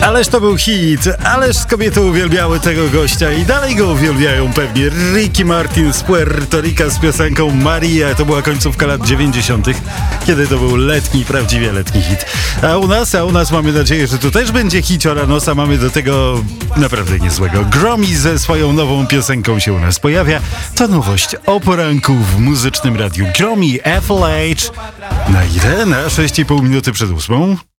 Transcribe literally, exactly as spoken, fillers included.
Ależ to był hit, ależ kobiety uwielbiały tego gościa i dalej go uwielbiają pewnie. Ricky Martin z Puerto Rico z piosenką Maria. To była końcówka lat dziewięćdziesiątych, kiedy to był letni, prawdziwie letni hit. A u nas, a u nas mamy nadzieję, że tu też będzie hiciora nosa. Mamy do tego naprawdę niezłego. Gromi ze swoją nową piosenką się u nas pojawia. To nowość o poranku w muzycznym radiu. Gromi F L H. Na ile? Na sześć i pół minuty przed ósmą.